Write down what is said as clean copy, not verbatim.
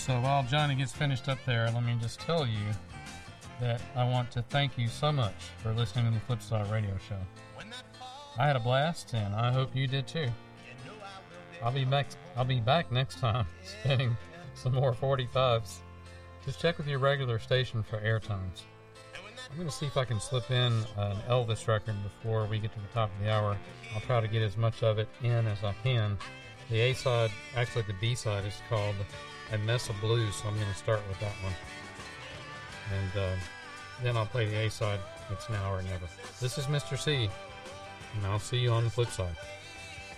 So while Johnny gets finished up there, let me just tell you that I want to thank you so much for listening to the Flipside Radio Show. I had a blast, and I hope you did too. I'll be back next time, spinning some more 45s. Just check with your regular station for air times. I'm going to see if I can slip in an Elvis record before we get to the top of the hour. I'll try to get as much of it in as I can. The A-side, actually the B-side, is called A Mess of Blues, so I'm going to start with that one. And then I'll play the A-side. It's Now or Never. This is Mr. C, and I'll see you on the flip side.